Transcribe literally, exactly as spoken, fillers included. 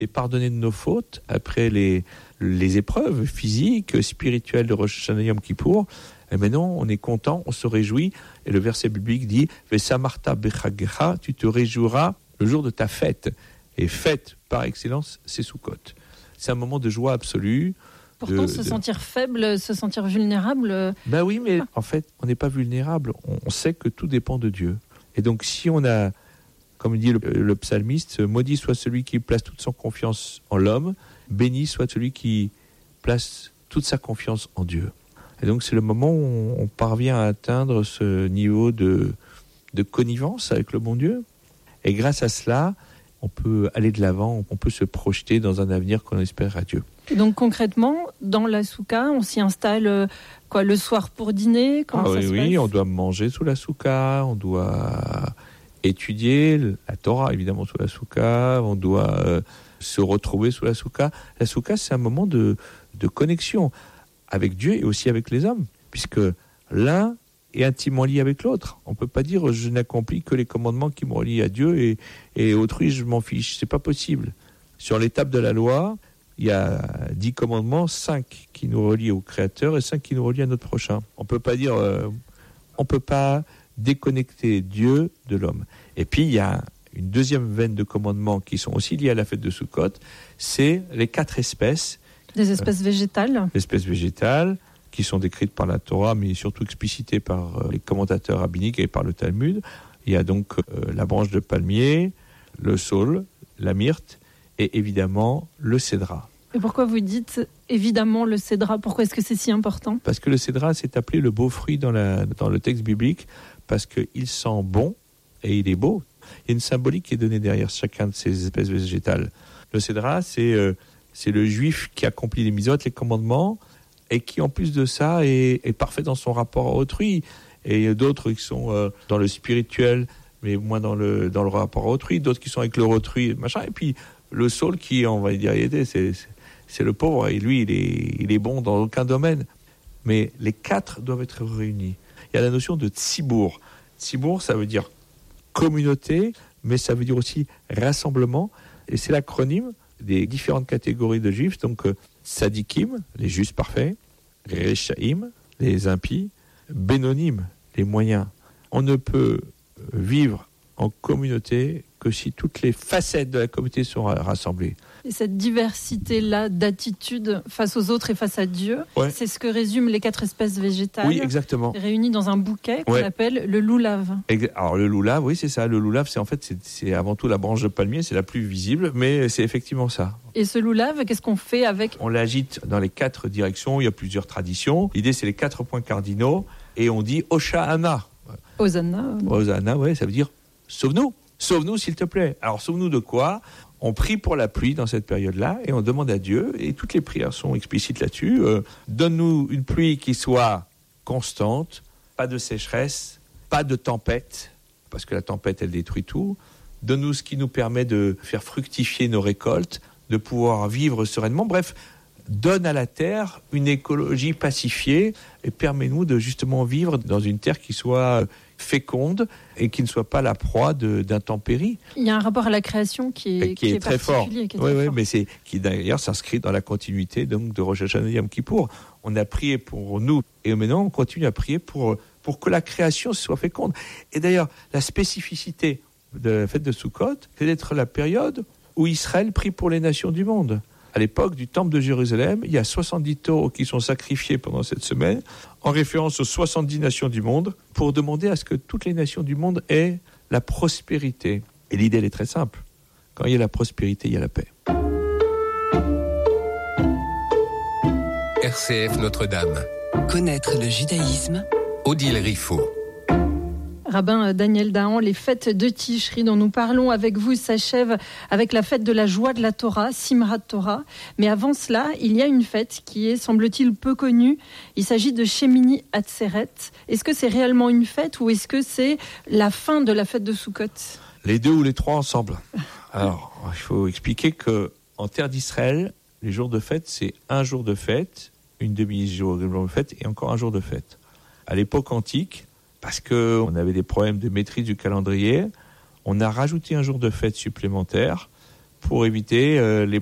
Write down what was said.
et pardonné de nos fautes après les, les épreuves physiques, spirituelles de Rosh Hashanah Yom Kippour. Et maintenant, on est content, on se réjouit. Et le verset biblique dit « Vesamarta bechagecha » tu te réjouiras le jour de ta fête. Et fête, par excellence, c'est Sukkot. C'est un moment de joie absolue. Pourtant, de, se de... sentir faible, se sentir vulnérable... Ben oui, mais en fait, on n'est pas vulnérable. On, on sait que tout dépend de Dieu. Et donc, si on a, comme dit le, le psalmiste, « Maudit soit celui qui place toute son confiance en l'homme, béni soit celui qui place toute sa confiance en Dieu. » Et donc, c'est le moment où on, on parvient à atteindre ce niveau de, de connivence avec le bon Dieu. Et grâce à cela, on peut aller de l'avant, on peut se projeter dans un avenir qu'on espère à Dieu. Et donc concrètement, dans la souka, on s'y installe euh, quoi, le soir pour dîner? Comment ah ça oui, se oui, passe? On doit manger sous la souka, on doit étudier la Torah évidemment sous la souka, on doit euh, se retrouver sous la souka. La souka, c'est un moment de, de connexion avec Dieu et aussi avec les hommes, puisque l'un est intimement lié avec l'autre. On ne peut pas dire « je n'accomplis que les commandements qui me relient à Dieu et, et autrui, je m'en fiche ». Ce n'est pas possible. Sur l'étape de la loi, il y a dix commandements, cinq qui nous relient au Créateur et cinq qui nous relient à notre prochain. On ne peut pas dire euh, on ne peut pas déconnecter Dieu de l'homme. Et puis, il y a une deuxième veine de commandements qui sont aussi liés à la fête de Sukkot, c'est les quatre espèces. Des espèces euh, végétales. Espèces végétales, qui sont décrites par la Torah, mais surtout explicitées par les commentateurs rabbiniques et par le Talmud. Il y a donc euh, la branche de palmier, le saule, la myrte et évidemment le cédra. Et pourquoi vous dites évidemment le cédra? Pourquoi est-ce que c'est si important? Parce que le cédra, c'est appelé le beau fruit dans, la, dans le texte biblique, parce qu'il sent bon et il est beau. Il y a une symbolique qui est donnée derrière chacun de ces espèces végétales. Le cédra, c'est, euh, c'est le juif qui accomplit les mitzvot, les commandements, et qui, en plus de ça, est, est parfait dans son rapport à autrui. Et il y a d'autres qui sont euh, dans le spirituel, mais moins dans le, dans le rapport à autrui. D'autres qui sont avec leur autrui, machin. Et puis, le saule qui, on va dire, aider, c'est, c'est, c'est le pauvre. Et lui, il est, il est bon dans aucun domaine. Mais les quatre doivent être réunis. Il y a la notion de tzibour. Tzibour, ça veut dire communauté, mais ça veut dire aussi rassemblement. Et c'est l'acronyme des différentes catégories de juifs. Donc, euh, Sadikim, les justes parfaits, Rechaim, les impies, Bénonim, les moyens. On ne peut vivre en communauté que si toutes les facettes de la communauté sont rassemblées. Et cette diversité-là d'attitude face aux autres et face à Dieu, ouais. C'est ce que résument les quatre espèces végétales. Oui, exactement. Réunies dans un bouquet qu'on ouais. appelle le loulav. Alors le loulav, oui, c'est ça. Le loulav, c'est en fait, c'est, c'est avant tout la branche de palmier, c'est la plus visible, mais c'est effectivement ça. Et ce loulav, qu'est-ce qu'on fait avec? On l'agite dans les quatre directions. Il y a plusieurs traditions. L'idée, c'est les quatre points cardinaux, et on dit Hosha'ana. Hosanna. Hosanna, oui, ça veut dire sauve-nous, sauve-nous s'il te plaît. Alors sauve-nous de quoi? On prie pour la pluie dans cette période-là et on demande à Dieu, et toutes les prières sont explicites là-dessus, euh, donne-nous une pluie qui soit constante, pas de sécheresse, pas de tempête, parce que la tempête, elle détruit tout. Donne-nous ce qui nous permet de faire fructifier nos récoltes, de pouvoir vivre sereinement. Bref, donne à la terre une écologie pacifiée et permets-nous de justement vivre dans une terre qui soit féconde et qui ne soit pas la proie de, d'intempéries. Il y a un rapport à la création qui est, qui qui est, est très fort. Qui est très oui, oui, fort. Mais c'est qui d'ailleurs s'inscrit dans la continuité donc de Rosh Hashanah Yom Kippour. On a prié pour nous et maintenant on continue à prier pour pour que la création soit féconde. Et d'ailleurs, la spécificité de la fête de Sukkot, c'est d'être la période où Israël prie pour les nations du monde. À l'époque du temple de Jérusalem, il y a soixante-dix taureaux qui sont sacrifiés pendant cette semaine, en référence aux soixante-dix nations du monde, pour demander à ce que toutes les nations du monde aient la prospérité. Et l'idée, elle est très simple. Quand il y a la prospérité, il y a la paix. R C F Notre-Dame. Connaître le judaïsme. Odile Riffaut. Rabbin Daniel Dahan, les fêtes de Tishri dont nous parlons avec vous s'achèvent avec la fête de la joie de la Torah, Simrat Torah. Mais avant cela, il y a une fête qui est, semble-t-il, peu connue. Il s'agit de Shemini Atzeret. Est-ce que c'est réellement une fête ou est-ce que c'est la fin de la fête de Sukkot? Les deux ou les trois ensemble. Alors, il faut expliquer qu'en terre d'Israël, les jours de fête, c'est un jour de fête, une demi-jour de fête et encore un jour de fête. À l'époque antique, parce qu'on avait des problèmes de maîtrise du calendrier, on a rajouté un jour de fête supplémentaire pour éviter euh, les